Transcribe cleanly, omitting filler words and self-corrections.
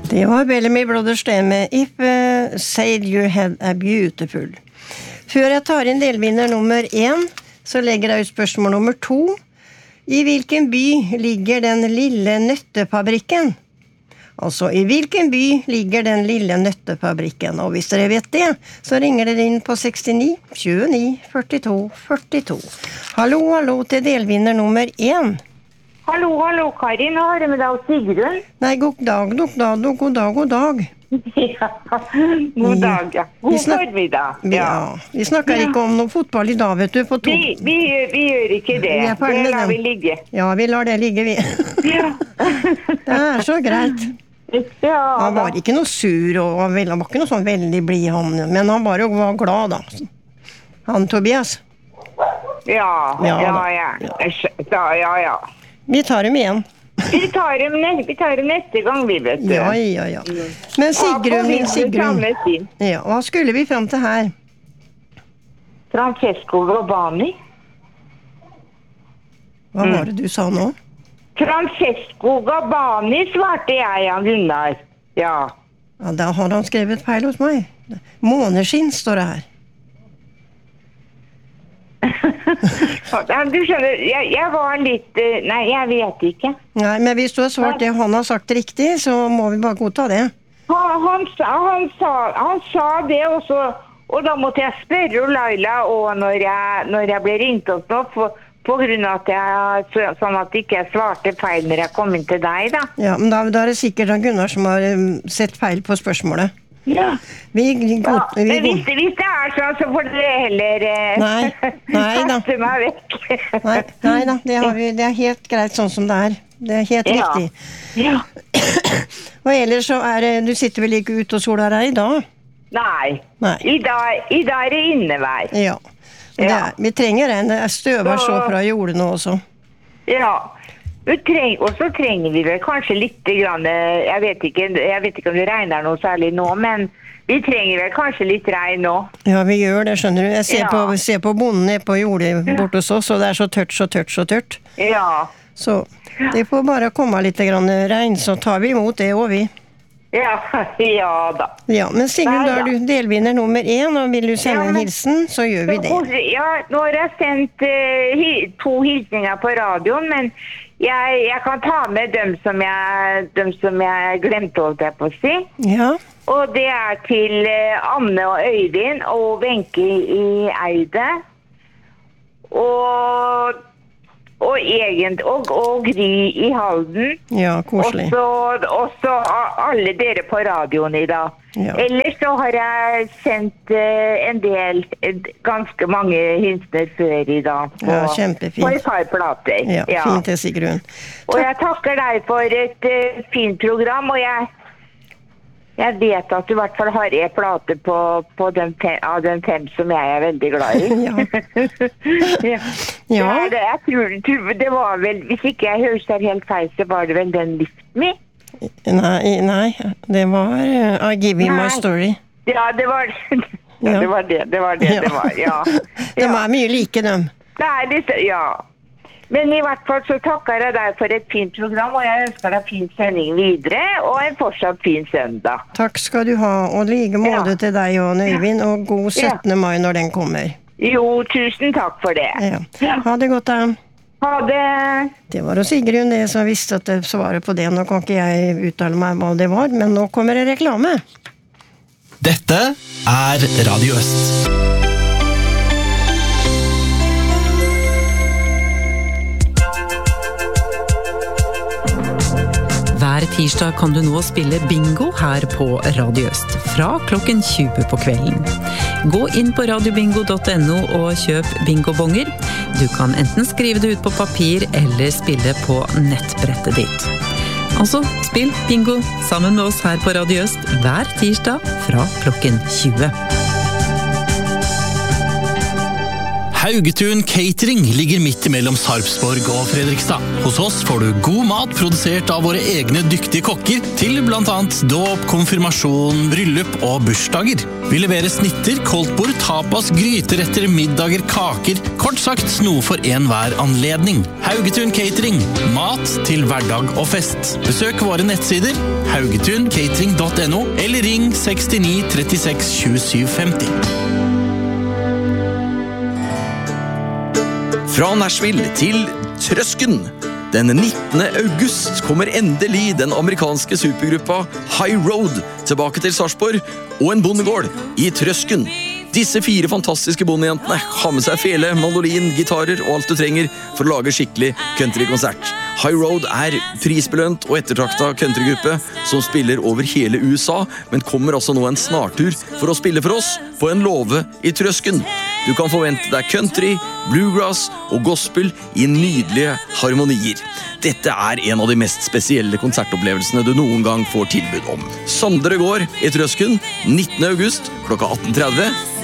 Det var Bellamy Brothers det med If Said You Had a Beautiful. Før jeg tar inn delvinner nummer 1, så legger jeg ut spørsmål nummer 2. I hvilken by ligger den lille nøttefabrikken? Altså, i hvilken by ligger den lille nøttefabrikken? Og hvis dere vet det, så ringer dere inn på 69 29 42 42. Hallo, hallo til delvinner nummer 1. Hallo, Karin, nå har jeg med deg og Sigrun. Nei, god dag. Ja, god dag, ja. God formiddag. Ja, vi snakker ikke om noe fotball i dag, vet du. Vi gjør ikke det. Det lar vi ligge. Ja, vi lar det ligge, vi. Ja. Det så greit. Ja, han var ikke noe sur, og han var ikke noe sånn veldig blid, men han bare var glad, da. Han, Tobias. Ja. Vi tar dem igjen. Vi tar dem neste gang, vi vet du. Ja. Men Sigrun. Ja, hva skulle vi fram til her? Francesco Gabbani. Hva var det du sa nå? Francesco Gabbani, svarte jeg, han Gunnar. Ja, da har han skrevet feil hos meg. Måneskinn står det her. Du skjønner, jeg var litt... Nei, jeg vet ikke. Nei, men hvis du har svart det han har sagt riktig, så må vi bare godta det. Han sa det også, og da måtte jeg spørre Laila, og når jeg ble ringt opp nå, på grunn av at sånn at ikke jeg svarte feil når jeg kom inn til deg, da. Ja, men da det sikkert han Gunnar som har sett feil på spørsmålet. Ja. Men hvis det sånn, så får dere heller kaste meg vekk. Nei da, det helt greit sånn som det Det helt riktig. Ja. Og ellers så du sitter vel ikke ute og sola deg i dag? Nei. I dag det innevær. Ja. Vi trenger en støver så fra jordene også. Ja. Og så trenger vi vel kanskje litt grann, jeg vet ikke om det regner noe særlig nå, men vi trenger vel kanskje litt regn nå. Ja, vi gjør det, skjønner du. Jeg ser på bonden nede på jordet bort hos oss, og det så tørt. Ja. Så det får bare komme litt grann regn, så tar vi imot det også, vi. Ja da. Ja, men Sigrun, da du delvinner nummer 1, og vil du sende en hilsen, så gjør vi det. Ja, nå har jeg sendt 2 hilsninger på radioen, men jeg kan ta med dem som jeg glemte holdt jeg på å si. Ja. Og det til Anne og Øyvind og Wenche i Eide. Og Gry i Halden. Ja, koselig. Og så alle dere på radioen i dag. Ja. Ellers så har jeg sendt ganske mange hilsner før i dag. Kjempefint. På et par plater. Ja, fint det, Sigrun. Og jeg takker deg for et fint program, og jeg vet at du i hvert fall har en plate på av den 5 som jeg veldig glad i. Ja. Jeg tror det var vel, hvis ikke jeg hører helt feil, så var det vel den Lift Me? Nei, det var I Give You My Story. Ja, det var det, ja. De mye like, dem. Nei, ja. Men i hvert fall så takker jeg deg for et fint program, og jeg ønsker deg fin sending videre, og en fortsatt fin søndag. Takk skal du ha, og like måte til deg og Øyvind, og god 17. mai når den kommer. Jo, tusen takk for det. Ja. Ha det godt, da. Ha det. Det var Sigrun det som visste at det svaret på det. Nå kan ikke jeg uttale meg hva det var, men nå kommer det reklame. Dette Radio Øst. Hver tirsdag kan du nå spille bingo her på Radio Øst, fra klokken 20 på kvelden. Gå inn på radiobingo.no og kjøp bingobonger. Du kan enten skrive det ut på papir eller spille på nettbrettet ditt. Altså, spill bingo sammen med oss her på Radio Øst hver tirsdag fra klokken 20. Haugetun Catering ligger midt imellom Sarpsborg og Fredrikstad. Hos oss får du god mat produsert av våre egne dyktige kokker til blant annet dåp, konfirmasjon, bryllup og bursdager. Vi leverer snitter, koldtbord, tapas, gryteretter, middager, kaker, kort sagt noe for enhver anledning. Haugetun Catering, mat til hverdag og fest. Besøk våre nettsider haugetuncatering.no eller ring 69 36 27 50. Fra Nashville til Trøsken. Den 19. august kommer endelig den amerikanske supergruppa High Road tilbake til Sarpsborg og en bondegård i Trøsken. Disse 4 fantastiske bondejentene har med seg fele, mandolin, gitarer og alt du trenger for å lage skikkelig countrykonsert. High Road er prisbelønt og ettertrakta countrygruppe som spiller over hele USA, men kommer altså nå en snartur for å spille for oss på en låve i Trøsken. Du kan forvente deg country, bluegrass og gospel i nydelige harmonier. Dette er en av de mest spesielle konsertopplevelsene du noen gang får tilbud om. Sondre gård i Trøsken, 19. august klokka 18:30.